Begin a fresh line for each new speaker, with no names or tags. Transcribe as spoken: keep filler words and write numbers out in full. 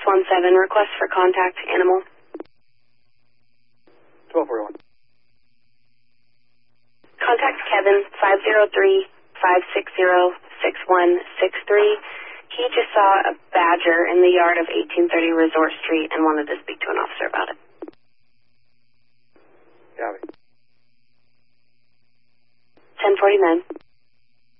one seven, request for contact, animal.
twelve forty-one.
Contact Kevin, five zero three, five six zero, six one six three. He just saw a badger in the yard of eighteen thirty Resort Street and wanted to speak to an officer about it.
Copy.
ten forty-nine.